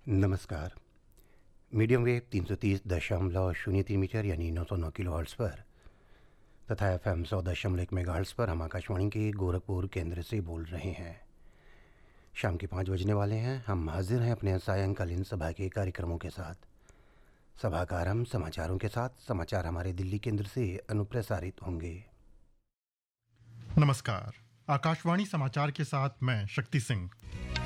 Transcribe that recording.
नमस्कार। Medium wave 330.03 metre यानी 909 kilo hertz पर तथा FM 100.1 मेगाहर्ट्ज़ पर हम आकाशवाणी के गोरखपुर केंद्र से बोल रहे हैं। शाम के 5 बजने वाले हैं। हम हाजिर हैं अपने सायंकालीन सभा के कार्यक्रमों के साथ। सभा का आरंभ समाचारों के साथ। समाचार हमारे दिल्ली केंद्र से अनुप्रसारित होंगे। नमस्कार। आकाशवाणी समाचार के साथ मैं शक्ति सिंह।